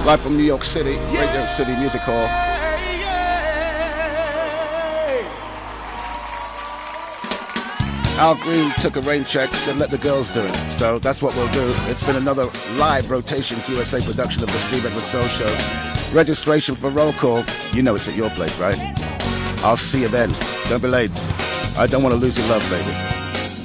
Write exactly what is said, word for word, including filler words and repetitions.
Live from New York City, Radio City Music Hall. Al Green took a rain check, said let the girls do it. So that's what we'll do. It's been another live Rotations U S A production of the Steve Edwards Soul Show. Registration for roll call, you know it's at your place, right? I'll see you then. Don't be late. I don't want to lose your love, baby.